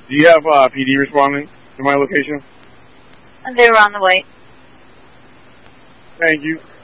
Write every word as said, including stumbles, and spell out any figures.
Do you have uh, P D responding to my location? They were on the way. Thank you.